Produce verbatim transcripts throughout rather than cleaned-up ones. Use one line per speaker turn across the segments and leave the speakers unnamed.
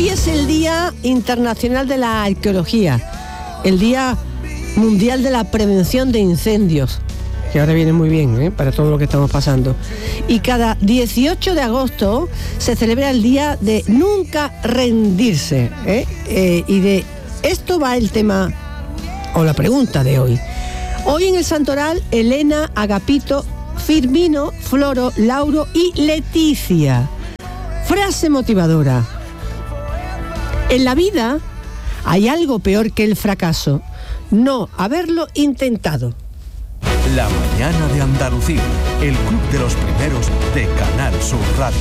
Hoy es el Día Internacional de la Arqueología, el Día Mundial de la Prevención de Incendios, que ahora viene muy bien, ¿eh?, para todo lo que estamos pasando. Y cada dieciocho de agosto se celebra el Día de Nunca Rendirse, ¿eh? Eh, y de esto va el tema, o la pregunta de hoy. Hoy en el Santoral, Elena, Agapito, Firmino, Floro, Lauro y Leticia. Frase motivadora. En la vida hay algo peor que el fracaso, no haberlo intentado.
La mañana de Andalucía, el club de los primeros de Canal Sur Radio.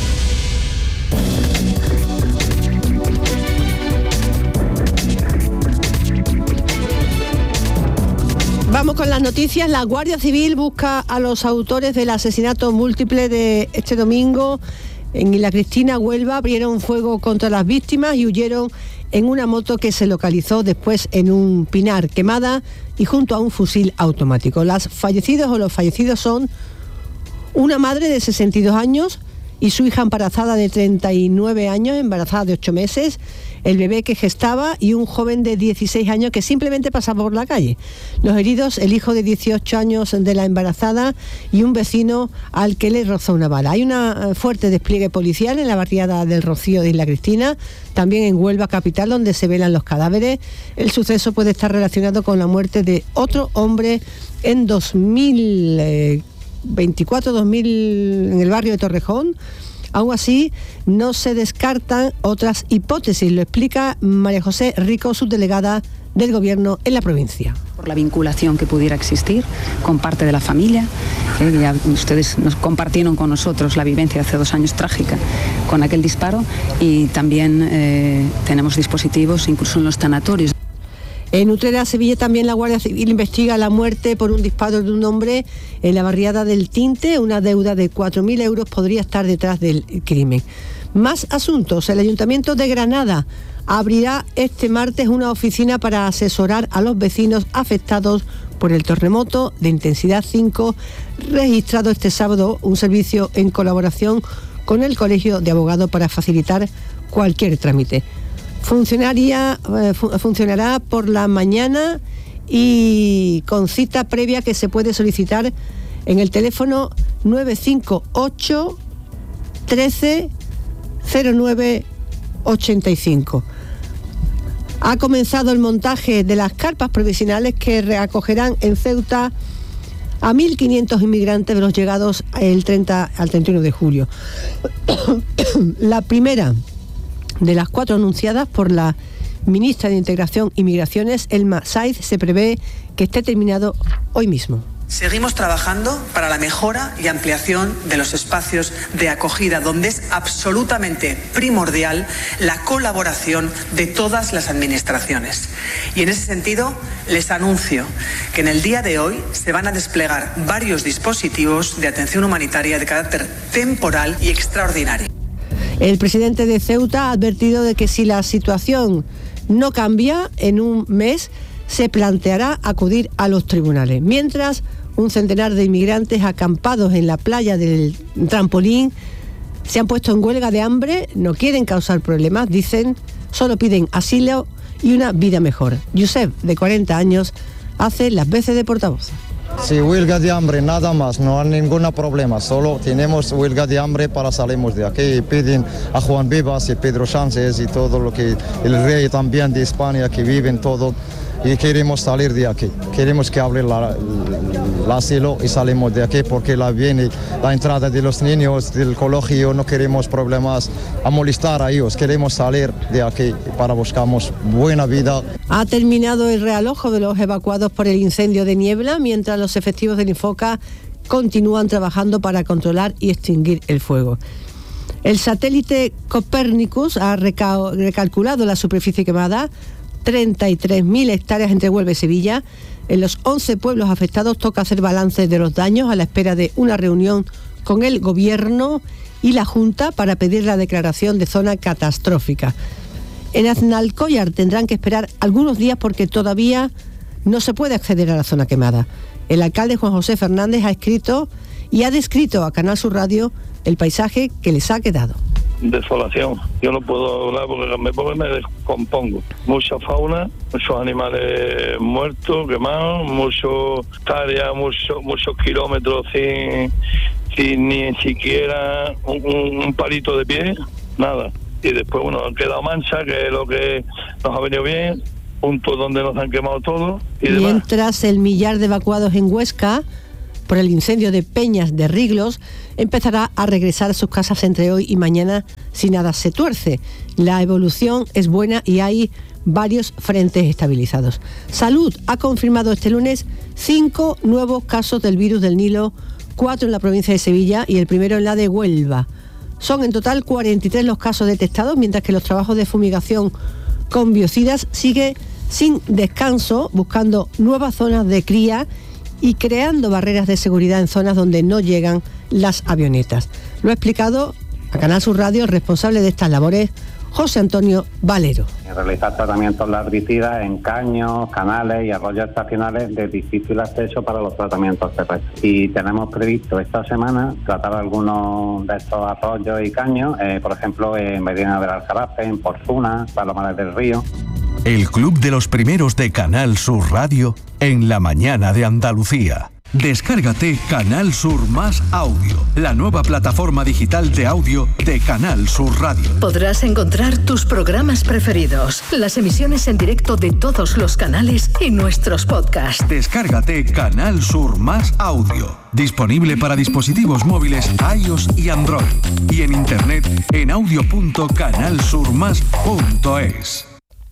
Vamos con las noticias. La Guardia Civil busca a los autores del asesinato múltiple de este domingo en Isla Cristina, Huelva. Abrieron fuego contra las víctimas y huyeron en una moto que se localizó después en un pinar quemada y junto a un fusil automático. Las fallecidos o los fallecidos son una madre de sesenta y dos años y su hija embarazada de treinta y nueve años, embarazada de ocho meses, el bebé que gestaba y un joven de dieciséis años que simplemente pasaba por la calle. Los heridos, el hijo de dieciocho años de la embarazada y un vecino al que le rozó una bala. Hay un fuerte despliegue policial en la barriada del Rocío de Isla Cristina, también en Huelva capital, donde se velan los cadáveres. El suceso puede estar relacionado con la muerte de otro hombre en dos mil veinticuatro dos mil en el barrio de Torrejón. Aún así, no se descartan otras hipótesis, lo explica María José Rico, subdelegada del Gobierno en la provincia.
Por la vinculación que pudiera existir con parte de la familia, eh, ya ustedes nos compartieron con nosotros la vivencia de hace dos años trágica con aquel disparo, y también eh, tenemos dispositivos incluso en los tanatorios.
En Utrera, Sevilla, también la Guardia Civil investiga la muerte por un disparo de un hombre en la barriada del Tinte. Una deuda de cuatro mil euros podría estar detrás del crimen. Más asuntos. El Ayuntamiento de Granada abrirá este martes una oficina para asesorar a los vecinos afectados por el terremoto de intensidad cinco, registrado este sábado, un servicio en colaboración con el Colegio de Abogados para facilitar cualquier trámite. Funcionaría, eh, funcionará por la mañana y con cita previa que se puede solicitar en el teléfono nueve cinco ocho trece cero nueve ochenta y cinco. Ha comenzado el montaje de las carpas provisionales que acogerán en Ceuta a mil quinientos inmigrantes de los llegados el treinta al treinta y uno de julio. La primera de las cuatro anunciadas por la ministra de Integración y Migraciones, Elma Saiz, se prevé que esté terminado hoy mismo.
Seguimos trabajando para la mejora y ampliación de los espacios de acogida, donde es absolutamente primordial la colaboración de todas las administraciones. Y en ese sentido, les anuncio que en el día de hoy se van a desplegar varios dispositivos de atención humanitaria de carácter temporal y extraordinario.
El presidente de Ceuta ha advertido de que si la situación no cambia en un mes, se planteará acudir a los tribunales. Mientras, un centenar de inmigrantes acampados en la playa del Trampolín se han puesto en huelga de hambre, no quieren causar problemas, dicen, solo piden asilo y una vida mejor. Josep, de cuarenta años, hace las veces de portavoz.
Sí, huelga de hambre, nada más, no hay ningún problema, solo tenemos huelga de hambre para salimos de aquí. Y piden a Juan Vivas y Pedro Sánchez y todo lo que el rey también de España que viven todo, y queremos salir de aquí, queremos que hable la, el asilo y salimos de aquí porque la viene la entrada de los niños del colegio, no queremos problemas a molestar a ellos, queremos salir de aquí para buscamos buena vida.
Ha terminado el realojo de los evacuados por el incendio de Niebla, mientras los efectivos del Infoca continúan trabajando para controlar y extinguir el fuego. El satélite Copernicus ha reca- recalculado la superficie quemada, treinta y tres mil hectáreas entre Huelva y Sevilla. En los once pueblos afectados toca hacer balance de los daños a la espera de una reunión con el Gobierno y la Junta para pedir la declaración de zona catastrófica. En Aznalcóllar tendrán que esperar algunos días porque todavía no se puede acceder a la zona quemada. El alcalde Juan José Fernández ha escrito y ha descrito a Canal Sur Radio el paisaje que les ha quedado.
desolación. Yo no puedo hablar porque me, porque me descompongo. Mucha fauna, muchos animales muertos, quemados, muchos hectáreas, muchos muchos kilómetros sin, sin ni siquiera un, un, un palito de pie, nada. Y después, bueno, han quedado manchas, que es lo que nos ha venido bien, puntos donde nos han quemado todo y demás.
Mientras el millar de evacuados en Huesca por el incendio de Peñas de Riglos empezará a regresar a sus casas entre hoy y mañana si nada se tuerce. La evolución es buena y hay varios frentes estabilizados. Salud ha confirmado este lunes cinco nuevos casos del virus del Nilo, cuatro en la provincia de Sevilla y el primero en la de Huelva. Son en total cuarenta y tres los casos detectados, mientras que los trabajos de fumigación con biocidas sigue sin descanso, buscando nuevas zonas de cría y creando barreras de seguridad en zonas donde no llegan las avionetas. Lo ha explicado a Canal Sur Radio el responsable de estas labores, José Antonio Valero.
Realizar tratamientos larvicidas en caños, canales y arroyos estacionales de difícil acceso para los tratamientos terrestres. Y tenemos previsto esta semana tratar algunos de estos arroyos y caños, eh, por ejemplo en Medina del Aljarafe, en Porzuna, Palomares del Río.
El Club de los Primeros de Canal Sur Radio en la mañana de Andalucía. Descárgate Canal Sur Más Audio, la nueva plataforma digital de audio de Canal Sur Radio.
Podrás encontrar tus programas preferidos, las emisiones en directo de todos los canales y nuestros podcasts.
Descárgate Canal Sur Más Audio, disponible para dispositivos móviles iOS y Android, y en internet en audio punto canal sur más punto es.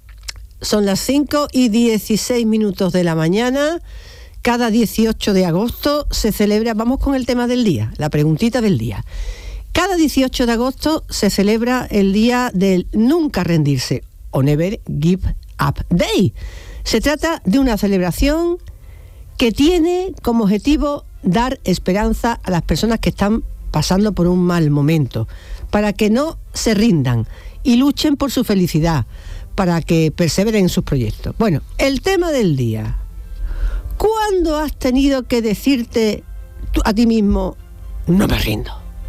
Son las cinco y dieciséis minutos de la mañana. Cada dieciocho de agosto se celebra, vamos con el tema del día, la preguntita del día. Cada dieciocho de agosto se celebra el día del nunca rendirse, o Never Give Up Day. Se trata de una celebración que tiene como objetivo dar esperanza a las personas que están pasando por un mal momento, para que no se rindan y luchen por su felicidad, para que perseveren en sus proyectos. Bueno, el tema del día. ¿Cuándo has tenido que decirte tú, a ti mismo, no me rindo?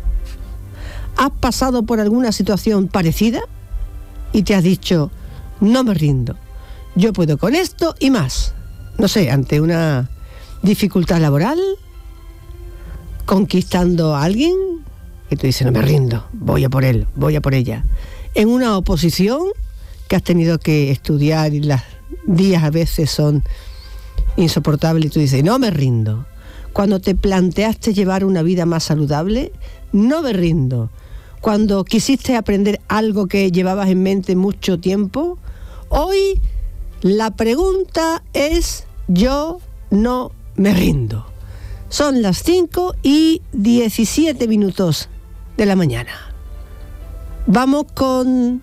¿Has pasado por alguna situación parecida y te has dicho, no me rindo, yo puedo con esto y más? No sé, ante una dificultad laboral, conquistando a alguien, y tú dices, no me rindo, voy a por él, voy a por ella. En una oposición que has tenido que estudiar y los días a veces son insoportable y tú dices, no me rindo. Cuando te planteaste llevar una vida más saludable, no me rindo. Cuando quisiste aprender algo que llevabas en mente mucho tiempo, hoy la pregunta es, yo no me rindo. Son las cinco y diecisiete minutos de la mañana. Vamos con...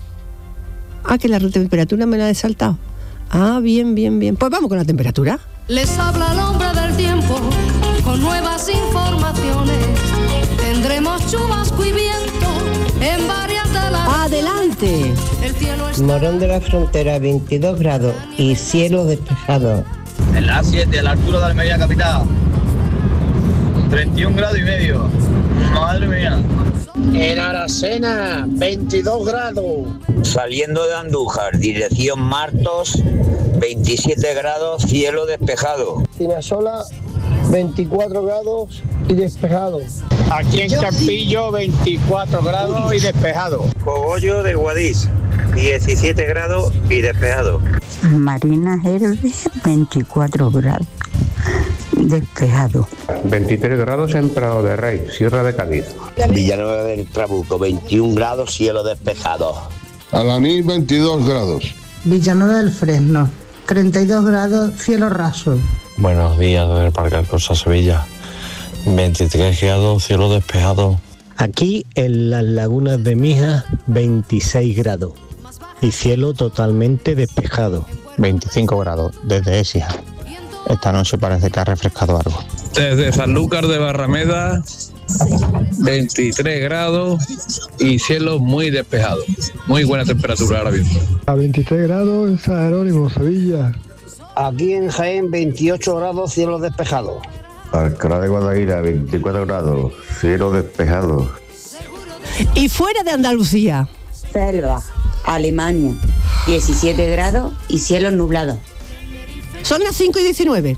Ah, que la temperatura me la he saltado. Ah, bien, bien, bien. Pues vamos con la temperatura.
Les habla el hombre del tiempo con nuevas informaciones. Tendremos chubasco y viento en varias de las...
¡Adelante!
El cielo está...
Morón de la Frontera, veintidós grados y cielo despejado.
En la A siete, a la altura de Almería capital, treinta y un grados y medio. Madre mía.
En Aracena, veintidós grados.
Saliendo de Andújar, dirección Martos, veintisiete grados, cielo despejado.
Cinesola, veinticuatro grados y despejado.
Aquí en Campillo, veinticuatro grados y despejado.
Cogollo de Guadix, diecisiete grados y despejado.
Marina Herbe, veinticuatro grados. Despejado.
veintitrés grados en Prado de Rey, Sierra de Cádiz.
Villanueva del Trabuco, veintiún grados, cielo despejado.
Alanís, veintidós grados.
Villanueva del Fresno, treinta y dos grados, cielo raso.
Buenos días desde el Parque Alcosa, Sevilla. veintitrés grados, cielo despejado.
Aquí en las lagunas de Mijas, veintiséis grados. Y cielo totalmente despejado.
veinticinco grados desde Écija. Esta noche parece que ha refrescado algo.
Desde Sanlúcar de Barrameda, veintitrés grados y cielo muy despejado. Muy buena temperatura ahora mismo.
A veintitrés grados en San Jerónimo, Sevilla.
Aquí en Jaén, veintiocho grados, cielo despejado.
Alcalá de Guadaira, veinticuatro grados, cielo despejado.
Y fuera de Andalucía.
Selva, Alemania, diecisiete grados y cielo nublado.
Son las cinco y diecinueve.